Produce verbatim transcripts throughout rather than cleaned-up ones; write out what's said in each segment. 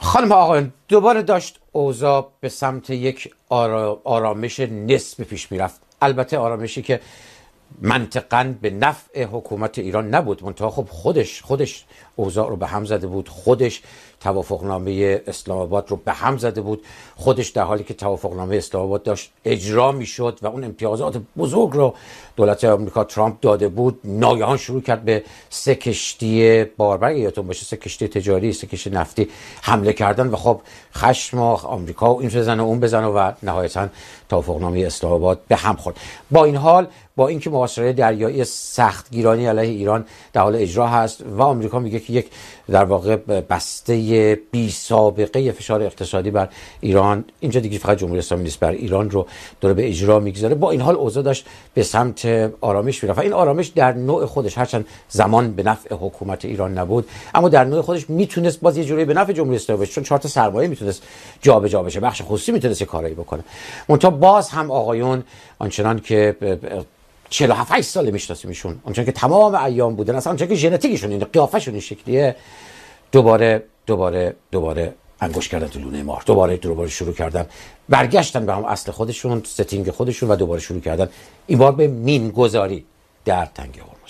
خانم آقایان، دوباره داشت اوضاع به سمت یک آرا... آرامش نسبی پیش میرفت. البته آرامشی که منطقاً به نفع حکومت ایران نبود، منتها خب خودش خودش اوضاع رو به هم زده بود، خودش توافقنامه اسلام آباد رو به هم زده بود، خودش در حالی که توافقنامه اسلام آباد داشت اجرا میشد و اون امتیازات بزرگ رو دولت آمریکا ترامپ داده بود، ناگهان شروع کرد به سه کشتی باربر، یادتون باشه سه کشتی تجاری، سه کشتی نفتی حمله کردن و خب خشم آمریکا و این بزنه اون بزنه و نهایتاً توافقنامه اسلام آباد به هم خورد. با این حال، با اینکه محاصره دریایی سختگیرانی علیه ایران در حال اجرا هست و آمریکا میگه که یک در واقع بسته بی سابقه فشار اقتصادی بر ایران، اینجا دیگه فقط جمهوری اسلامی نیست، بر ایران رو داره به اجرا میگذاره، با این حال اوضاع داشت به سمت آرامش میرفت. این آرامش در نوع خودش هرچند زمان به نفع حکومت ایران نبود، اما در نوع خودش میتونست باز یه جوری به نفع جمهوری اسلامی باشه، چون چهار تا سرمایه میتونست جابجا بشه، بخش خصوصی میتونست کارایی بکنه. منتها باز هم آقایون آنچنان که چهل و هفت سال میشناسیمشون، آنچنان که تمام ایام بودن، اصلا آنچنان که ژنتیکشون این قیافشون این شکلیه، دوباره دوباره دوباره انگشت کردن تو لونه مار، دوباره دوباره شروع کردن برگشتن به هم اصل خودشون، ستینگ خودشون و دوباره شروع کردن این بار به مینگذاری در تنگه هرمز.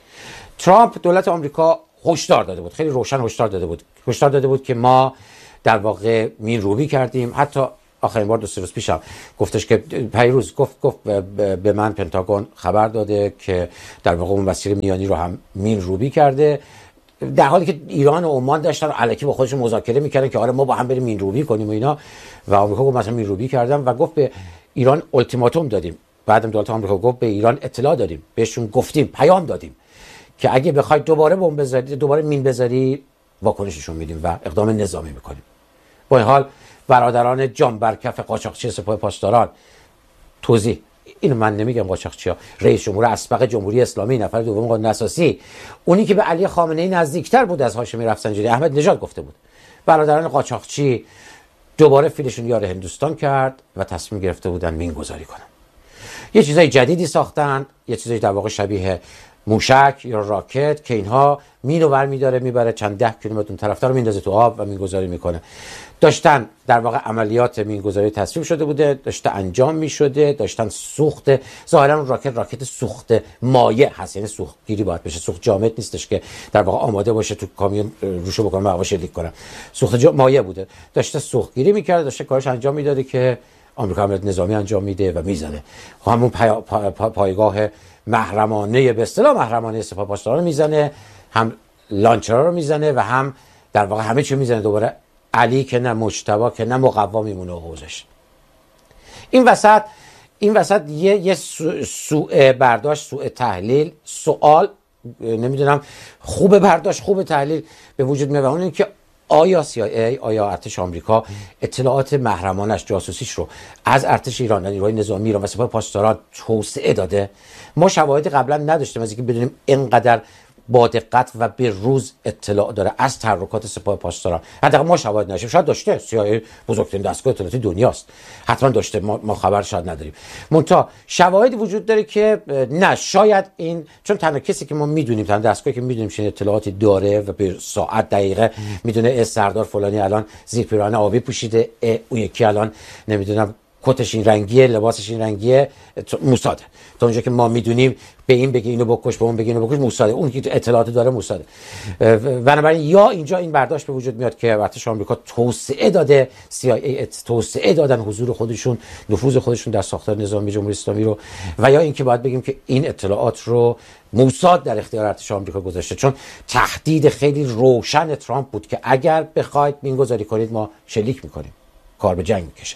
ترامپ دولت آمریکا هشدار داده بود، خیلی روشن هشدار داده بود هشدار داده بود که ما در واقع مین روبی کردیم. حتی آخرین بار دو سه روز پیشم گفتش که پیروز گفت گفت به من پنتاگون خبر داده که در واقع اون مسیر میانی رو هم مین روبی کرده، در حالی که ایران و عمان داشتن الکی با خودشون مذاکره میکردن که آره ما با هم بریم مین روبی کنیم و اینا، و آمریکا گفت مثلا مین روبی کردن و گفت به ایران التیماتوم دادیم. بعدم دولت آمریکا گفت به ایران اطلاع دادیم، بهشون گفتیم، پیام دادیم که اگه بخوای دوباره بمب بذاری، دوباره مین بذاری، واکنششون میدیم و اقدام نظامی میکنیم. با این حال برادران جان برکف قاچاقچی سپاه پاسداران، توضیح اینو من نمیگم قاچاقچی‌ها، رئیس جمهور اسبق جمهوری اسلامی، نفر دوم قانون اساسی، اونی که به علی خامنه‌ای نزدیکتر بود از هاشمی رفسنجانی، احمد نژاد گفته بود برادران قاچاقچی دوباره فیلشون یار هندوستان کرد و تصمیم گرفته بودن مین گذاری کنن. یه چیزای جدیدی ساختن، یه چیزای در واقع شبیه موشک یا راکت که اینها مینو برمی‌داره میبره چند ده کیلومتر اون طرفدار رو میندازه تو آب و مینگذاری میکنه. داشتن در واقع عملیات مینگذاری تصویب شده بوده، داشته انجام میشده، داشتن سوخت، ظاهرا اون راکت راکت سوخت مایع هست، یعنی سوختگیری باید بشه، سوخت جامد نیستش که در واقع آماده باشه تو کامیون روشو بکنه و هوا شلیک کنه، سوخت مایع بوده، داشته سوختگیری میکرده، داشته کارش انجام میداده که آمریکا عملیات نظامی انجام میده و میزنه. همون پا... پا... پا... پایگاه محرمانه، به اصطلاح محرمانه سپاه پاسداران میزنه، هم لانچرها رو میزنه و هم در واقع همه چی میزنه. دوباره علی که نه مجتبی که نه مقوا میمونه حوزش. این وسط این وسط یه یه سوء برداشت، سوء تحلیل، سوال نمیدونم خوب برداشت خوب تحلیل به وجود میاد، اون که آیا سی آی ای، آیا ارتش آمریکا اطلاعات محرمانش، جاسوسیش رو از ارتش ایران، نیروهای نظامی ایران و سپاه پاسداران توسعه داده؟ ما شواهدی قبلا نداشتیم از اینکه بدونیم اینقدر با دقت و به روز اطلاع داره از تحرکات سپاه پاسداران. حداقل ما شواهد نداشتیم، شاید داشته، سی آی ای بزرگترین دستگاه اطلاعاتی دنیاست، حتما داشته، ما, ما خبر شاید نداریم. منتها شواهدی وجود داره که نه، شاید این، چون تنها کسی که ما میدونیم، تنها دستگاهی که میدونیم چه اطلاعاتی داره و به ساعت دقیقه میدونه از سردار فلانی الان زیر پیراهن آبی پوشیده، اون یکی الان نمیدونم کتش این رنگیه، لباسش این رنگیه، موساده. تا اونجا که ما میدونیم به این بگی اینو بکش، به اون بگی اینو بکش، موساده. اون که اطلاعات داره موساده. بنابراین یا اینجا این برداشت به وجود میاد که ارتش آمریکا توسعه داده، سی آی ای توسعه دادن حضور خودشون، نفوذ خودشون در ساختار نظامی جمهوری اسلامی رو، و یا اینکه باید بگیم که این اطلاعات رو موساد در اختیار ارتش آمریکا گذاشته، چون تهدید خیلی روشن ترامپ بود که اگر بخواید مینگذاری کنید ما شلیک میکنیم، کار به جنگ میکشه.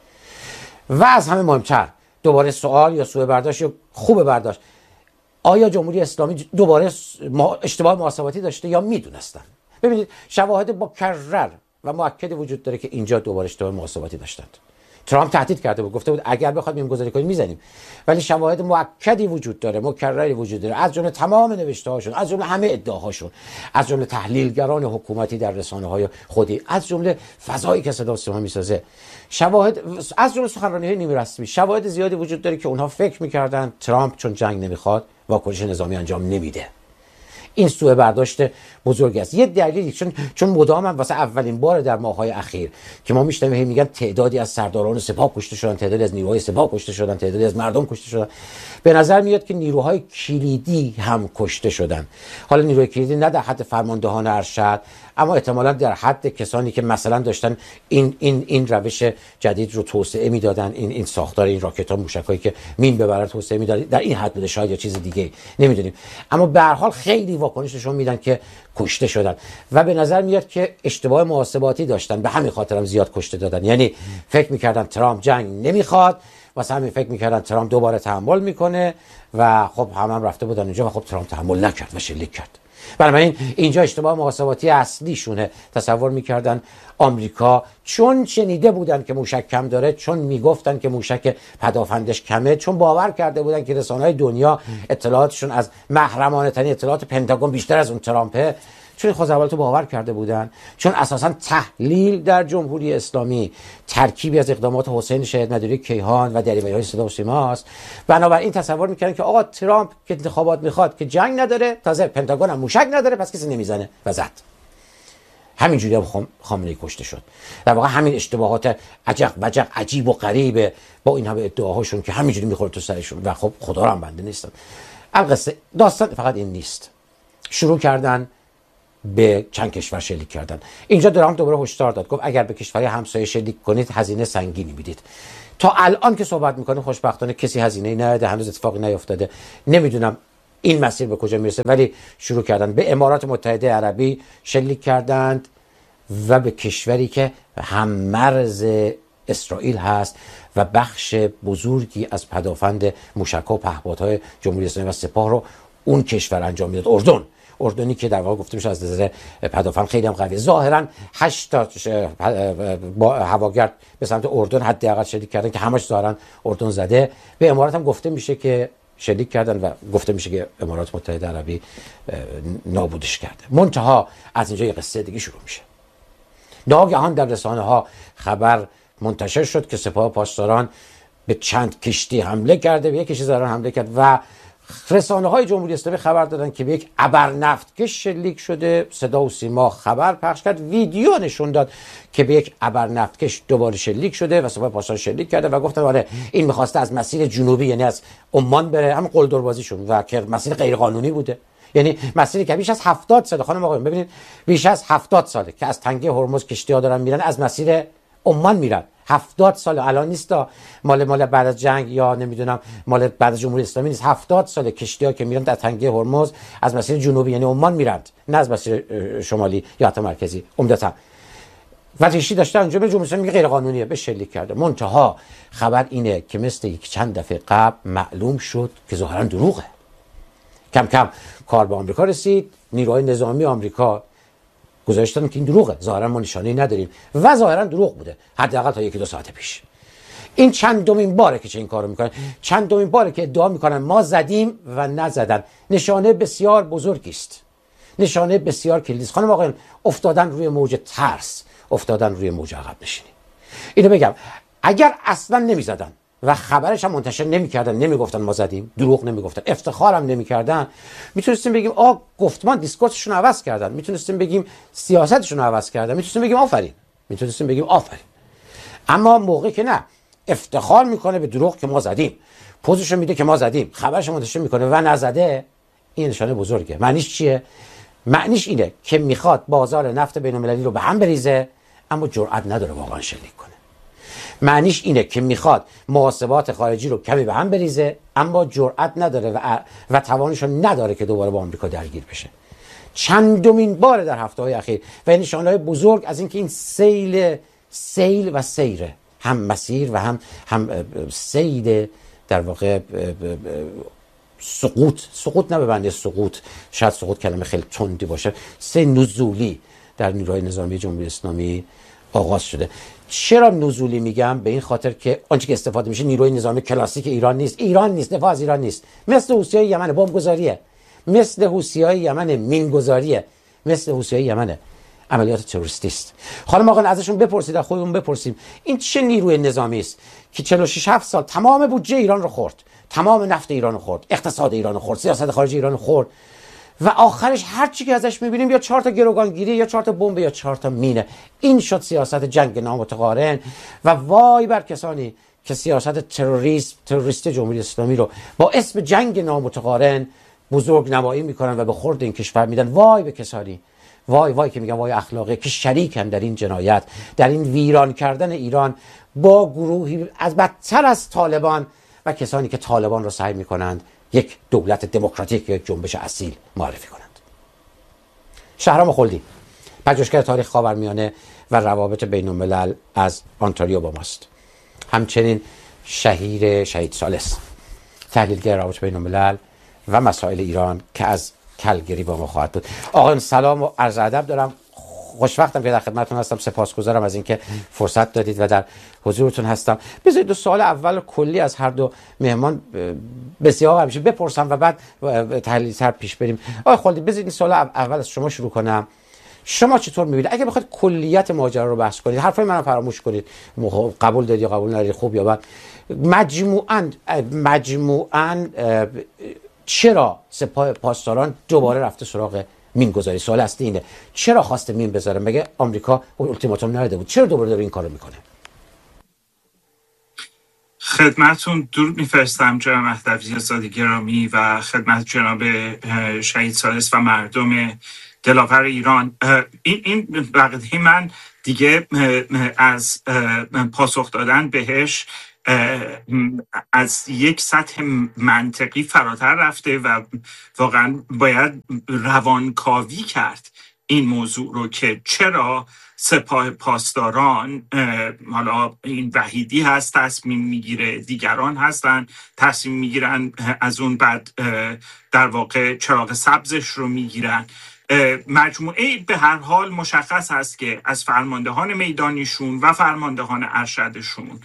و از همه مهمتر دوباره سوال یا سوء برداشت یا خوب برداشت، آیا جمهوری اسلامی دوباره اشتباه محاسباتی داشته یا میدونستن؟ ببینید شواهد مکرر و مؤکد وجود داره که اینجا دوباره اشتباه محاسباتی داشتند. ترامپ تهدید کرده بود، گفته بود اگر بخواد میمگذاری کنید میزنیم، ولی شواهد مؤکدی وجود داره، مکرری وجود داره، از جمله تمام نوشته هاشون، از جمله همه ادعاهاشون، از جمله تحلیلگران حکومتی در رسانه های خودی، از جمله فضایی که صدا و سیما میسازه، شواهد از جمله سخنرانی های نیمه رسمی، شواهد زیادی وجود داره که اونها فکر میکردن ترامپ چون جنگ نمیخواد واکنش نظامی انجام نمیده. این سوء برداشت بزرگ است. یه دلیلی چون چون مدام هم واسه اولین بار در ماه‌های اخیر که ما میشنویم میگن تعدادی از سرداران سپاه کشته شدن، تعدادی از نیروهای سپاه کشته شدن، تعدادی از مردم کشته شدن، به نظر میاد که نیروهای کلیدی هم کشته شدن. حالا نیروهای کلیدی نه در حد فرماندهان ارشد، اما احتمالاً در حد کسانی که مثلا داشتن این این این روش جدید رو توسعه میدادن، این این ساختار این راکت‌ها موشکایی که مین ببرن توسعه میدادن، در این حد بوده، شاید یا چیز دیگه نمیدونیم. اما به هر حال خیلی واکنش نشون میدن که کشته شدن و به نظر میاد که اشتباه محاسباتی داشتن، به همین خاطر هم زیاد کشته دادن. یعنی فکر میکردن ترامپ جنگ نمیخواد، واسه همین فکر میکردن ترامپ دوباره تحمل میکنه و خب هم هم رفته بودن اونجا و خب ترامپ تحمل نکرد و شلیک کرد. بنابراین اینجا اشتباه محاسباتی اصلیشونه. تصور میکردن آمریکا چون شنیده بودن که موشک کم داره، چون میگفتن که موشک پدافندش کمه، چون باور کرده بودن که رسانه‌های دنیا اطلاعاتشون از محرمانه ترین اطلاعات پنتاگون بیشتر از اون ترامپه، چون این خزعبلات باور کرده بودن، چون اساساً تحلیل در جمهوری اسلامی ترکیبی از اقدامات حسین شهید نداری کیهان و دریوری‌های صدا و سیما است. بنابراین تصور میکردن که آقا ترامپ که انتخابات میخواد که جنگ نداره، تازه پنتاگون هم موشک نداره، پس کسی نمیزنه و زد. همینجوری هم خامنه‌ای کشته شد. در واقع همین اشتباهات عجق وجق عجیب و غریب با این همه ادعاهاشون که همینجوری میخوره تو سرشون و خب خدا رو هم بنده نیستن. القصه داستان فقط این نیست. شروع کردن به چند کشور شلیک کردن. اینجا ترامپ دوباره هشدار داد، گفت اگر به کشورهای همسایه شلیک کنید هزینه سنگینی میدید. تا الان که صحبت میکنه خوشبختانه کسی هزینه‌ای نداده، هنوز اتفاقی نیفتاده. نمیدونم این مسیر به کجا میرسه، ولی شروع کردن به امارات متحده عربی شلیک کردند و به کشوری که هم مرز اسرائیل هست و بخش بزرگی از پدافند موشک‌ها و پهپادهای جمهوری اسلامی و سپاه رو اون کشور انجام میداد. اردن اردنی که در واقع گفته میشه از نظر پدافند خیلی هم قویه. ظاهرا هشت تا با هواگرد به سمت اردن حداقل شلیک کردن که همش ظاهرا اردن زده. به امارات هم گفته میشه که شلیک کردن و گفته میشه که امارات متحده عربی نابودش کرده. منتها از اینجا یه قصه دیگه شروع میشه. ناگهان در رسانه ها خبر منتشر شد که سپاه پاسداران به چند کشتی حمله کرده، به یک کشتی زاران حمله کرد و رسانه های جمهوری اسلامی خبر دادن که به یک ابرنفتکش شلیک شده. صدا و سیما خبر پخش کرد، ویدیو نشون داد که به یک ابرنفتکش دوباره شلیک شده و سپاه پاسداران شلیک کرده و گفتن آره این می‌خواسته از مسیر جنوبی یعنی از عمان بره، هم قلدر بازیشون و که مسیر غیر قانونی بوده. یعنی مسیری که بیش از هفتاد سال خانم آقایون ببینید بیش از هفتاد ساله که از تنگه هرمز کشتی‌ها دارن میرن، از مسیر عمان میرن. هفتاد سال الان نیستا، مال مال بعد از جنگ یا نمیدونم مال بعد از جمهوری اسلامی نیست. هفتاد سال کشتی‌ها که میرن در تنگه هرمز از مسیر جنوبی یعنی عمان میرن، نه از مسیر شمالی یا حتی مرکزی عمدتاً. و ریشی داشته اونجا به جمهوری اسلامی میگه غیر قانونیه، به شلیک کرده. منتها خبر اینه که مثل یک چند دفعه قبل معلوم شد که ظاهرا دروغه. کم کم کار به آمریکا رسید، نیروهای نظامی آمریکا گزارش دادن که این دروغه، ظاهرا ما نشانه‌ای نداریم و ظاهرا دروغ بوده، حداقل تا یکی دو ساعت پیش. این چندمین باره که چه این کارو میکنن، چندمین باره که ادعا میکنن ما زدیم و نزدن. نشانه بسیار بزرگی است، نشانه بسیار کلیدی است. خانم آقایان، افتادن روی موج ترس، افتادن روی موج عقب نشینی. اینو بگم اگر اصلا نمیزدن و خبرش هم منتشر نمی‌کردن، نمیگفتن ما زدیم، دروغ نمیگفتن، افتخارم نمی‌کردن، میتونستیم بگیم آ گفتمان دیسکورسشون رو عوض کردن، میتونستیم بگیم سیاستشون رو عوض کردن، میتونستیم بگیم آفرین، میتونستیم بگیم آفرین. اما موقعی که نه، افتخار میکنه به دروغ که ما زدیم، پوزشو میده که ما زدیم، خبرش منتشر میکنه و نزده، این نشانه بزرگه. معنیش چیه؟ معنیش اینه که میخواد بازار نفت بین‌المللی رو به هم بریزه اما جرئت نداره واقعا شلیک کنه. معنیش اینه که میخواد محاسبات خارجی رو کمی به هم بریزه اما جرئت نداره و, و توانشو نداره که دوباره با آمریکا درگیر بشه. چندمین بار در هفته‌های اخیر و نشانه‌های بزرگ از اینکه این سیل سیل و سیره، هم مسیر و هم هم سیل در واقع سقوط سقوط نه به معنی سقوط، شاید سقوط کلمه خیلی تندی باشه، سیل نزولی در نیروهای نظامی جمهوری اسلامی آغاز شده. چرا نزولی میگم؟ به این خاطر که آنچه که استفاده میشه نیروی نظامی کلاسیک ایران نیست، ایران نیست، دفاع از ایران نیست، مثل حوثیای یمن بمبگذاریه، مثل حوثیای یمن مینگذاریه، مثل حوثیای یمن عملیات تروریستی است. حالا ما ازشون بپرسید، از خودمون بپرسیم این چه نیروی نظامی است که چهل و شش هفت سال تمام بودجه ایران رو خورد، تمام نفت ایران رو خورد، اقتصاد ایران رو خورد، سیاست خارجی ایران رو خورد و آخرش هر چی که ازش میبینیم یا چهار تا گروگانگیری یا چهار تا بمب یا چهار تا مینه. این شد سیاست جنگ نامتقارن و وای بر کسانی که سیاست تروریسم تروریست جمهوری اسلامی رو با اسم جنگ نامتقارن بزرگ نمایی میکنن و به خورد این کشور میدن. وای به کسانی، وای وای که میگم وای اخلاقی که شریکن در این جنایت، در این ویران کردن ایران با گروهی از بدتر از طالبان و کسانی که طالبان رو سعی میکنند یک دولت دموکراتیک، یک جنبش اصیل معرفی کنند. شهرام خلدی، پژوهشگر تاریخ خاورمیانه و روابط بین الملل از آنتاریو با ماست. همچنین شهیر شهید ثالث، تحلیلگر روابط بین الملل و مسائل ایران که از کلگری با ما خواهد بود. آقایان سلام و عرض ادب دارم. خوشوقتم که در خدمتتون هستم. سپاسگزارم از اینکه فرصت دادید و در حضورتون هستم. بذارید دو سوال اول کلی از هر دو مهمان بسیار همیشه بپرسم و بعد تحلیل تر پیش بریم. آقای خلدی، بذارید این سوال اول از شما شروع کنم. شما چطور می‌بینید اگه بخواید کلیت ماجرا رو بحث کنید، حرفای منو فراموش کنید، قبول دارید یا قبول ندارید، خوب یا بد، مجموعاً مجموعاً چرا سپاه پاسداران دوباره رفته سراغ مین گذاری؟ سوال اصلی اینه، چرا خواسته مین بذاره؟ مگه آمریکا التیماتوم نداده بود؟ چرا دوباره داره این کارو میکنه؟ خدمتون درود میفرستم جناب مهدوی زاده گرامی و خدمت جناب شهید ثالث و مردم دلاور ایران. این این بقیه من دیگه از پاسخ دادن بهش از یک سطح منطقی فراتر رفته و واقعا باید روانکاوی کرد این موضوع رو که چرا سپاه پاسداران، حالا این وحیدی هست تصمیم میگیره، دیگران هستن تصمیم میگیرن، از اون بعد در واقع چراغ سبزش رو میگیرن. مجموعه به هر حال مشخص هست که از فرماندهان میدانیشون و فرماندهان ارشدشون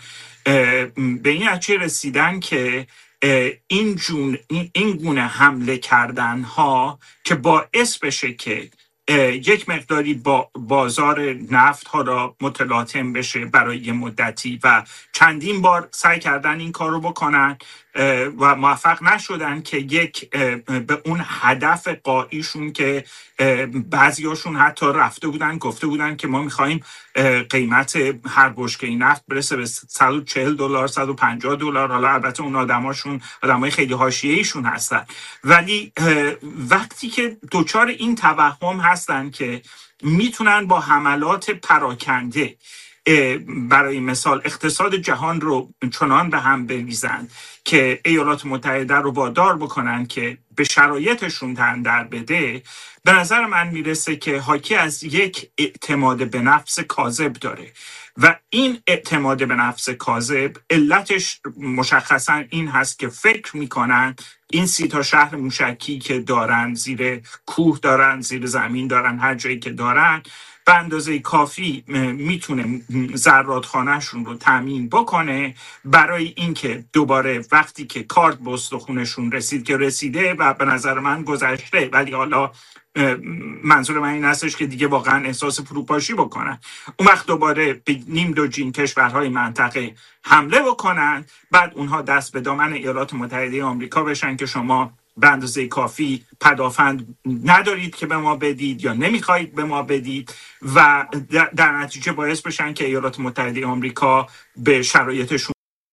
به این نتیجه رسیدن که این جون این گونه حمله کردن ها که باعث بشه که یک مقداری با بازار نفت ها را متلاطم بشه برای مدتی و چندین بار سعی کردن این کار رو بکنن و موفق نشدن که یک به اون هدف قایشون که بعضیاشون حتی رفته بودن گفته بودن که ما میخواییم قیمت هر بشکه نفت برسه به صد و چهل دلار، صد و پنجاه دلار. حالا البته اون آدماشون آدمای خیلی حاشیه‌ایشون هستن، ولی وقتی که دوچار این توهم هستن که میتونن با حملات پراکنده برای مثال اقتصاد جهان رو چنان به هم بریزند که ایالات متحده رو وادار بکنن که به شرایطشون تن در بده، به نظر من میرسه که حاکی از یک اعتماد به نفس کاذب داره و این اعتماد به نفس کاذب علتش مشخصا این هست که فکر میکنن این سی تا شهر موشکی که دارن، زیر کوه دارن، زیر زمین دارن، هر جایی که دارن، به اندازه کافی میتونه زرادخانه‌شون رو تامین بکنه برای اینکه دوباره وقتی که کارت به استخونشون رسید که رسیده و به نظر من گذشته، ولی حالا منظور من این هستش که دیگه واقعا احساس فروپاشی بکنن، اون وقت دوباره به نیم دو جین کشورهای منطقه حمله بکنن، بعد اونها دست به دامن ایالات متحده آمریکا بشن که شما به اندازه کافی پدافند ندارید که به ما بدید یا نمیخواهید به ما بدید و در نتیجه باعث بشن که ایالات متحده آمریکا به شرایطشون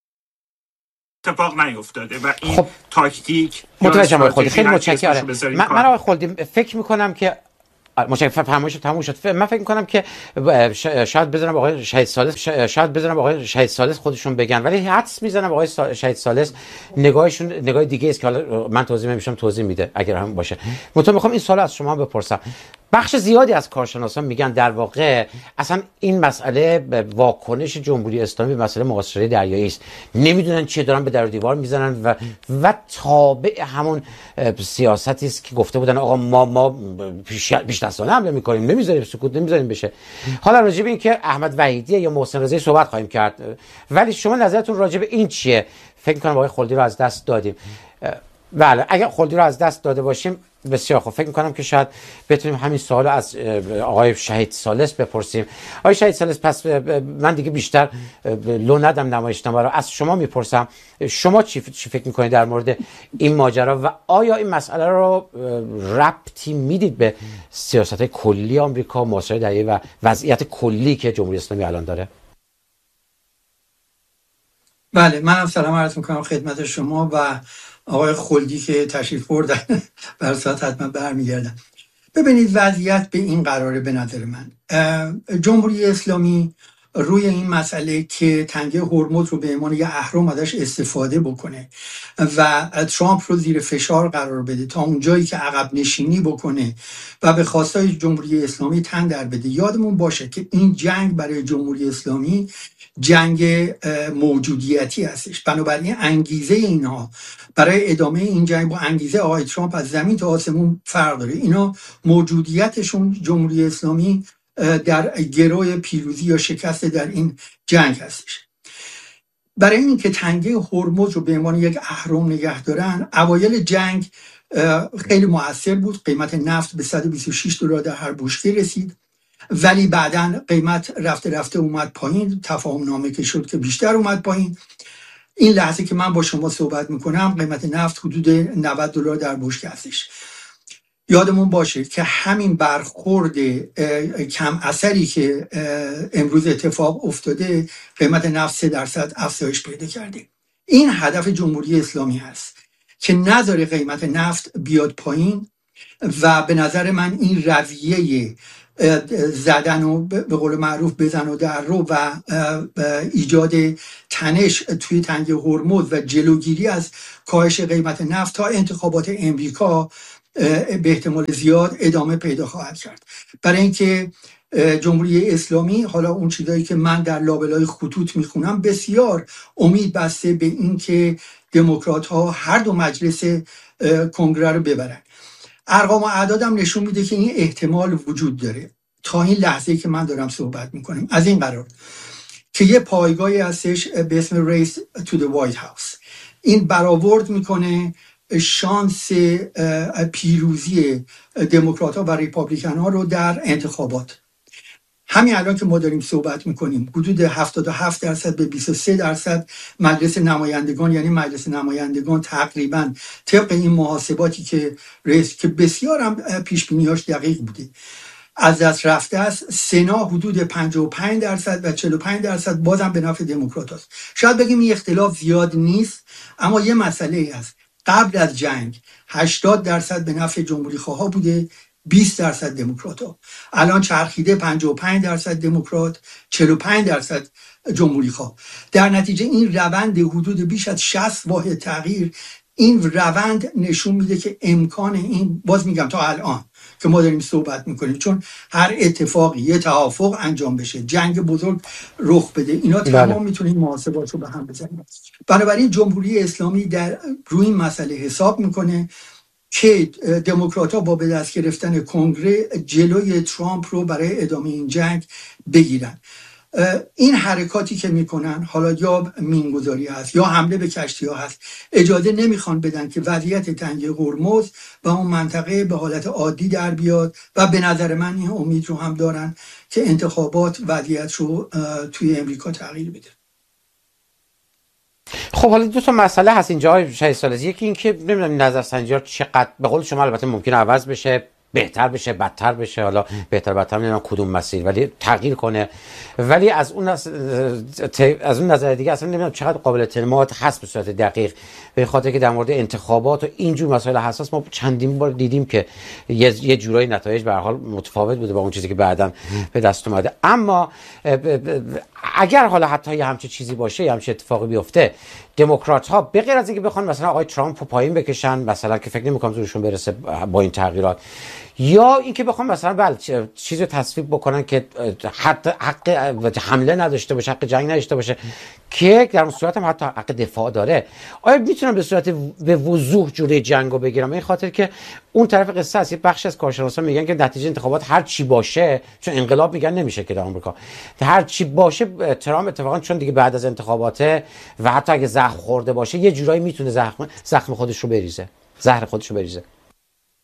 اتفاق نیفتاده و این خب. تاکتیک متوجهم آقای خلدی، خیلی متشکرم. من من آقای خلدی فکر میکنم که متشکرم، فرمایش تموم شد. من فکر میکنم که شاید بذارم آقای شهید ثالث شاید بذارم آقای شهید ثالث خودشون بگن، ولی حدس میزنم آقای شهید ثالث نگاهشون نگاه دیگه است که حالا من توضیح نمیشم، توضیح میده اگر هم باشه. منتها میخوام این سوال از شما بپرسم. بخش زیادی از کارشناسان میگن در واقع اصلا این مسئله واکنش جمهوری اسلامی به مسئله محاصره دریایی است، نمیدونن چیه، دارن به در و دیوار میزنن و و تابع همون سیاستی است که گفته بودن آقا ما ما پیش پیش دستانه حمله میکنیم، نمیذاریم سکوت نمیذاریم بشه. حالا راجع به این که احمد وحیدی یا محسن رضایی صحبت خواهیم کرد، ولی شما نظرتون راجع به این چیه؟ فکر میکنم آقای خلدی رو از دست دادیم. بله، اگر خلدی رو از دست داده باشیم بسیار خوب. فکر میکنم که شاید بتونیم همین سوال از آقای شهید ثالث بپرسیم. آقای شهید ثالث، پس من دیگه بیشتر لو ندم نمایشنامه رو، از شما میپرسم شما چی چی فکر میکنید در مورد این ماجرا و آیا این مسئله رو ربطی میدید به سیاست کلی آمریکا معاصر دهه و وضعیت کلی که جمهوری اسلامی الان داره؟ بله، من هم سلام عرض میکنم خدمت شما و آقای خلدی که تشریف بردن. بر ساعت حتما برمیگردن. ببینید وضعیت به این قراره. به نظر من جمهوری اسلامی روی این مسئله که تنگه هرمز رو به عنوان یه اهرم ازش استفاده بکنه و ترامپ رو زیر فشار قرار بده تا اونجایی که عقب نشینی بکنه و به خواستای جمهوری اسلامی تن در بده. یادمون باشه که این جنگ برای جمهوری اسلامی جنگ موجودیتی هستش، بنابراین انگیزه اینها برای ادامه این جنگ با انگیزه آقای ترامپ از زمین تا آسمون فرق داره. اینا موجودیتشون جمهوری اسلامی در گروه پیروزی یا شکست در این جنگ هستش. برای اینکه تنگه هرمز رو به عنوان یک اهرم نگه دارن، اوایل جنگ خیلی مؤثر بود. قیمت نفت به صد و بیست و شش دلار در هر بشکه رسید، ولی بعداً قیمت رفته رفته اومد پایین. تفاهم نامه که شد که بیشتر اومد پایین. این لحظه که من با شما صحبت میکنم قیمت نفت حدود نود دلار در بشکه هستش. یادمون باشه که همین برخورد کم اثری که امروز اتفاق افتاده قیمت نفت سه درصد افزایش پیدا کرده. این هدف جمهوری اسلامی هست که نذاره قیمت نفت بیاد پایین و به نظر من این رویه زدن و به قول معروف بزن و در رو و ایجاد تنش توی تنگه هرمز و جلوگیری از کاهش قیمت نفت تا انتخابات امریکا به احتمال زیاد ادامه پیدا خواهد کرد. برای اینکه جمهوری اسلامی، حالا اون چیزایی که من در لابلای خطوط میخونم، بسیار امید بسته به اینکه دموکرات ها هر دو مجلس کنگره رو ببرن. ارقام و اعدادم نشون میده که این احتمال وجود داره. تا این لحظه که من دارم صحبت میکنم از این قرار که یه پایگاهی هستش به اسم ریس تو دی وایت هاوس. این برآورد میکنه شانس پیروزی دموکرات ها و ریپابلیکن ها رو در انتخابات. همین الان که ما داریم صحبت میکنیم حدود هفتاد و هفت درصد به بیست و سه درصد مجلس نمایندگان، یعنی مجلس نمایندگان تقریبا طبق این محاسباتی که رئیس که بسیار هم پیش بینیاش دقیق بوده از دست رفته است. سنا حدود پنجاه و پنج درصد و چهل و پنج درصد بازم به نفع دموکرات است. شاید بگیم این اختلاف زیاد نیست، اما یه مسئله هست. قبل از جنگ هشتاد درصد به نفع جمهوری خواه بوده، بیست درصد دموکرات ها. الان چرخیده پنجاه و پنج درصد دموکرات، چهل و پنج درصد جمهوری خواه. در نتیجه این روند حدود بیش از شصت واحد تغییر، این روند نشون میده که امکان این، باز میگم تا الان که ما داریم صحبت میکنیم، چون هر اتفاقی یه توافق انجام بشه، جنگ بزرگ رخ بده، اینا تمام میتونیم محاسبات رو به هم بزنیم. بنابراین جمهوری اسلامی در روی این مسئله حساب میکنه که دموکرات‌ها با به دست گرفتن کنگره جلوی ترامپ رو برای ادامه این جنگ بگیرن. این حرکاتی که میکنن، حالا یا مینگذاری هست یا حمله به کشتی ها هست، اجازه نمیخوان بدن که وضعیت تنگه هرمز و اون منطقه به حالت عادی در بیاد و به نظر من این امید رو هم دارن که انتخابات وضعیت رو توی امریکا تغییر بده. خب حالا دو تا مسئله هست اینجا شهید ثالث. یکی این که نمیدونم نظرسنجی‌ها چقدر به قول شما البته ممکنه عوض بشه، بهتر بشه، بدتر بشه، حالا بهتر بدتر نمیدونم کدوم مسیر، ولی تغییر کنه. ولی از اون از, از اون نظر دیگه اصلا نمیدونم چقدر قابل اعتماد هست به صورت دقیق، به خاطر که در مورد انتخابات و اینجور مسائل حساس ما چندین بار دیدیم که یه, یه جورایی نتایج به هر حال متفاوت بوده با اون چیزی که بعداً به دست اومده. اما اگر حالا حتی یه همچین چیزی باشه، یه همچین اتفاقی بیفته، دموکرات ها به غیر از اینکه بخوان مثلا آقای ترامپ رو پایین بکشن، مثلا که فکر نمی‌کنم زورشون برسه با این تغییرات، یا اینکه بخوام مثلا بله چیزی رو تصویب بکنن که حتی حق حمله نداشته باشه، حق جنگ نداشته باشه، که در اون صورت هم حتی حق دفاع داره، آیا میتونن به صورت به وضوح جلوی جنگ رو بگیرن؟ این خاطر که اون طرف قصه است، یه بخش از کارشناسا میگن که نتیجه انتخابات هر چی باشه، چون انقلاب میگن نمیشه که در آمریکا، هر چی باشه ترامپ اتفاقا چون دیگه بعد از انتخابات و حتی اگه زخم خورده باشه یه جورایی میتونه زخم زخم خودش رو بریزه، زهر خودش رو بریزه.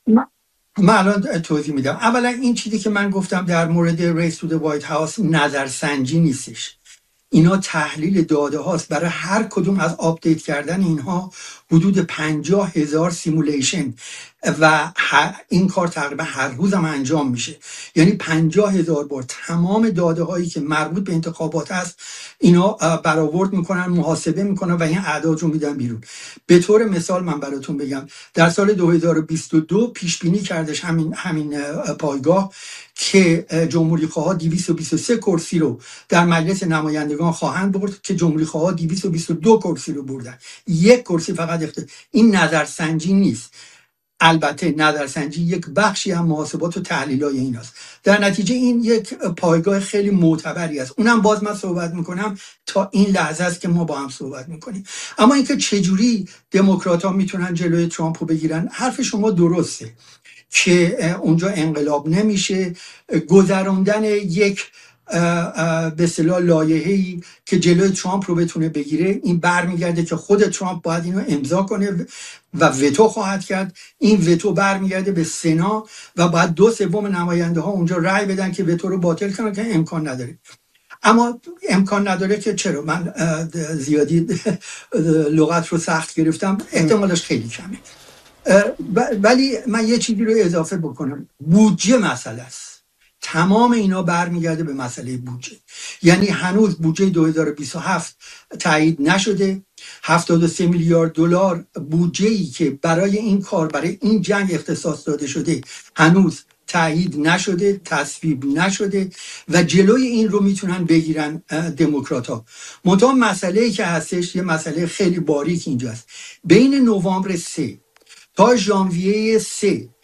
من من الان توضیح میدم. اولا این چیزی که من گفتم در مورد ریس تو وایت هاوس نظرسنجی نیستش، اینا تحلیل داده هاست. برای هر کدوم از آپدیت کردن اینها حدود پنجاه هزار سیمولیشن و این کار تقریبا هر روز هم انجام میشه، یعنی پنجاه هزار بار تمام داده هایی که مربوط به انتخابات هست اینا برآورد میکنن، محاسبه میکنن و این اعداد رو میدن بیرون. به طور مثال من براتون بگم در سال دو هزار و بیست و دو پیش بینی کردش همین همین پایگاه که جمهوری خواه دویست و بیست و سه کرسی رو در مجلس نمایندگان خواهند برد که جمهوری خواه دویست و بیست و دو کرسی رو بردن، یک کرسی فقط اختر. این نظرسنجی نیست. البته نظرسنجی یک بخشی هم محاسبات و تحلیلای این هست. در نتیجه این یک پایگاه خیلی معتبری است. اونم باز من صحبت میکنم تا این لحظه است که ما با هم صحبت میکنیم. اما اینکه چجوری دموکرات ها میتونن جلوی ترامپ رو بگیرن، حرف شما درسته که اونجا انقلاب نمیشه. گذراندن یک به اصطلاح لایحه‌ای که جلوی ترامپ رو بتونه بگیره، این برمیگرده که خود ترامپ باید اینو امضا کنه و وتو خواهد کرد. این وتو برمیگرده به سنا و باید دو سوم نماینده ها اونجا رأی بدن که وتو رو باطل کنن، که امکان نداره. اما امکان نداره که چرا؟ من زیادی لغت رو سخت گرفتم، احتمالش خیلی کمه. ولی من یه چیزی رو اضافه بکنم، بودجه مسئله است. تمام اینا برمیگرده به مسئله بودجه. یعنی هنوز بودجه دو هزار و بیست و هفت تایید نشده. هفتاد و سه میلیارد دلار بودجه‌ای که برای این کار، برای این جنگ اختصاص داده شده هنوز تایید نشده، تصویب نشده و جلوی این رو میتونن بگیرن دموکرات‌ها. منتها مسئله‌ای که هستش یه مسئله خیلی باریک اینجاست. بین نوامبر سه تا ژانویه سه